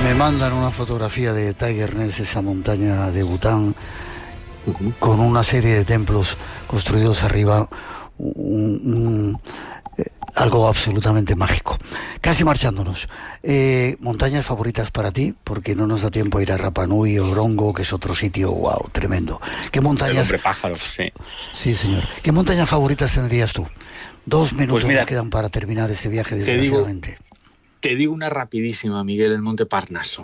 Me mandan una fotografía de Tiger Nest, esa montaña de Bután, con una serie de templos construidos arriba, algo absolutamente mágico. Casi marchándonos. Montañas favoritas para ti, porque no nos da tiempo a ir a Rapa Nui o Rongo, que es otro sitio, wow, tremendo. ¿Qué montañas? El hombre pájaro, sí. Sí, señor. ¿Qué montañas favoritas tendrías tú? 2 minutos Pues mira, me quedan para terminar este viaje, desgraciadamente. Te digo una rapidísima, Miguel, el Monte Parnaso.